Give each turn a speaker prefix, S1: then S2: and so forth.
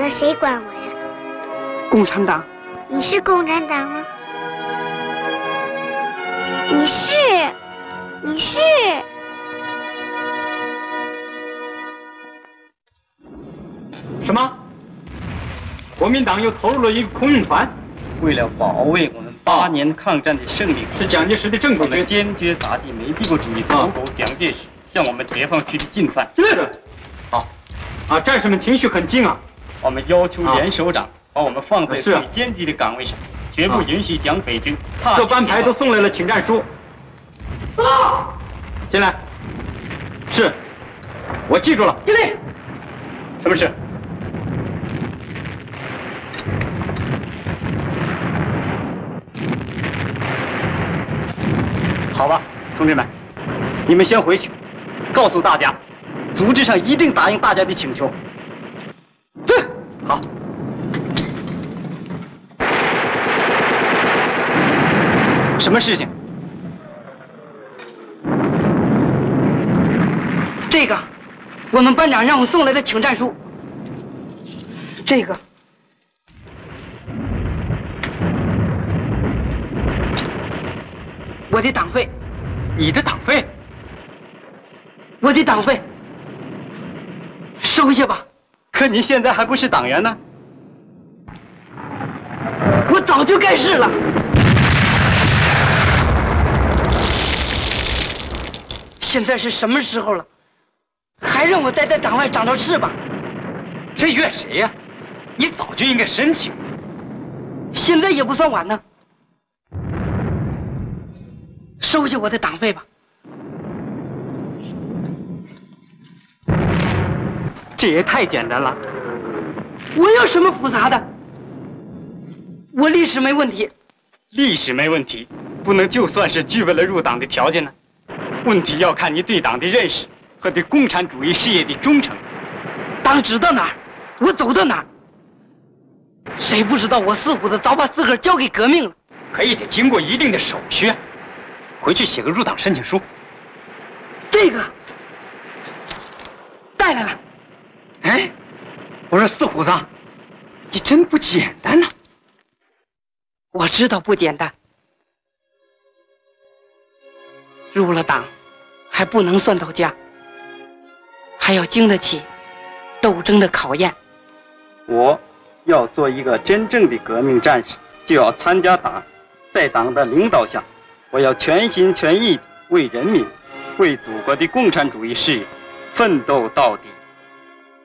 S1: 了，谁管我呀？
S2: 共产党。
S1: 你是共产党吗？你是。
S3: 什么？国民党又投入了一个空运团，
S4: 为了保卫我们8年抗战的胜利，
S3: 是蒋介石的正规军，
S4: 坚决打击美帝国主义走狗蒋介石向我们解放区的进犯。
S3: 是。好，战士们情绪很激昂。
S4: 我们要求连首长把我们放在最艰巨的岗位上，绝不允许蒋匪军
S3: 各班排都送来了请战书。进来。是。我记住了。
S2: 进来。
S3: 什么事？
S4: 好吧，同志们，你们先回去，告诉大家，组织上一定答应大家的请求。好。什么事情？
S2: 这个，我们班长让我送来的请战书。这个。我的党费。
S3: 你的党费？
S2: 我的党费。收下吧。
S4: 可你现在还不是党员呢。
S2: 我早就该是了。现在是什么时候了？还让我待在党外长着翅膀？
S3: 这怨谁呀？你早就应该申请。
S2: 现在也不算晚呢。收下我的党费吧。
S3: 这也太简单了。
S2: 我有什么复杂的？我历史没问题。
S4: 历史没问题，不能就算是具备了入党的条件呢。问题要看你对党的认识和对共产主义事业的忠诚。
S2: 党指到哪儿，我走到哪儿。谁不知道我四虎子早把自个儿交给革命了？
S3: 可也得经过一定的手续。回去写个入党申请书。
S2: 这个带来了。
S3: 哎，我说四虎子，你真不简单呐。
S2: 我知道不简单。入了党，还不能算到家，还要经得起斗争的考验。
S4: 我要做一个真正的革命战士，就要参加党，在党的领导下，我要全心全意为人民、为祖国的共产主义事业奋斗到底。